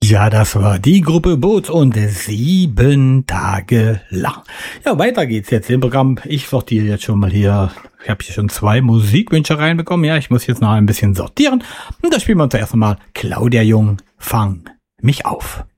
Ja, das war die Gruppe Boots und 7 Tage lang. Ja, weiter geht's jetzt im Programm. Ich sortiere jetzt schon mal hier. Ich habe hier schon 2 Musikwünsche reinbekommen. Ja, ich muss jetzt noch ein bisschen sortieren. Und da spielen wir uns zuerst mal Claudia Jung, Fang mich auf.